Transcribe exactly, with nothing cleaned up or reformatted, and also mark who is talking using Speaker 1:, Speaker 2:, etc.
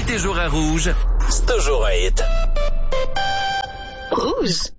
Speaker 1: t'es jour à rouge, c'est toujours un hit.
Speaker 2: Rouge.